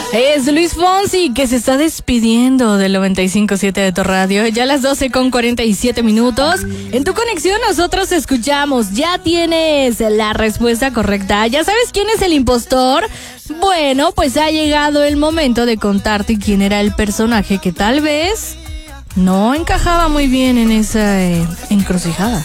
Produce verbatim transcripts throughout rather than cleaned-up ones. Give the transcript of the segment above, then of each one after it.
Es Luis Fonsi que se está despidiendo del noventa y cinco punto siete de tu radio. Ya a las doce con cuarenta y siete minutos. En tu conexión nosotros escuchamos. Ya tienes la respuesta correcta. ¿Ya sabes quién es el impostor? Bueno, pues ha llegado el momento de contarte quién era el personaje que tal vez no encajaba muy bien en esa eh, encrucijada.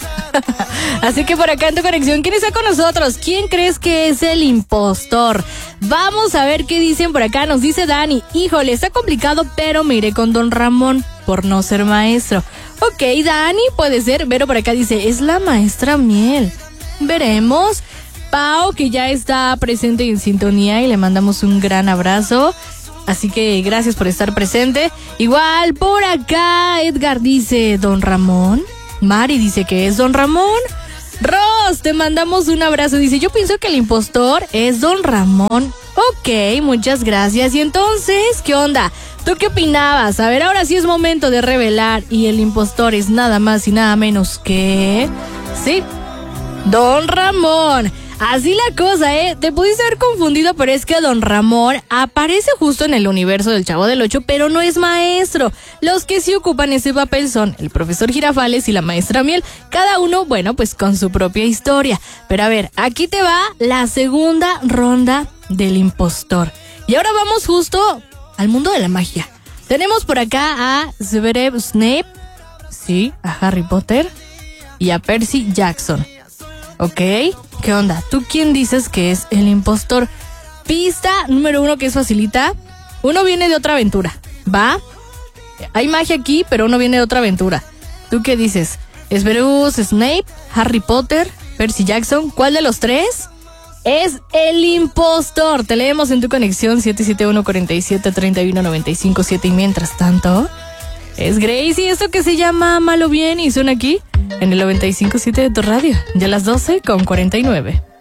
Así que por acá en tu conexión, ¿quién está con nosotros? ¿Quién crees que es el impostor? Vamos a ver qué dicen por acá. Nos dice Dani, híjole, está complicado, pero me iré con Don Ramón por no ser maestro. Ok, Dani, puede ser. Vero por acá dice, es la maestra Miel. Veremos. Pau, que ya está presente en sintonía y le mandamos un gran abrazo. Así que gracias por estar presente. Igual por acá Edgar dice Don Ramón. Mari dice que es Don Ramón. Ros, te mandamos un abrazo. Dice, yo pienso que el impostor es Don Ramón. Ok, muchas gracias. Y entonces, ¿qué onda? ¿Tú qué opinabas? A ver, ahora sí es momento de revelar. Y el impostor es nada más y nada menos que... Sí, Don Ramón. Así la cosa, ¿eh? Te pudiste haber confundido, pero es que Don Ramón aparece justo en el universo del Chavo del Ocho, pero no es maestro. Los que sí ocupan ese papel son el profesor Girafales y la maestra Miel. Cada uno, bueno, pues con su propia historia. Pero a ver, aquí te va la segunda ronda del impostor. Y ahora vamos justo al mundo de la magia. Tenemos por acá a Severus Snape, sí, a Harry Potter y a Percy Jackson. ¿Ok? ¿Qué onda? ¿Tú quién dices que es el impostor? Pista número uno, que es facilita. Uno viene de otra aventura, ¿va? Hay magia aquí, pero uno viene de otra aventura. ¿Tú qué dices? ¿Severus Snape, Harry Potter, Percy Jackson? ¿Cuál de los tres es el impostor? Te leemos en tu conexión siete siete uno, cuatro siete, tres uno, nueve cinco siete. Y mientras tanto, es Gracie, esto que se llama Malo Bien, y suena aquí en el noventa y cinco punto siete de tu radio. Ya a las doce con cuarenta y nueve.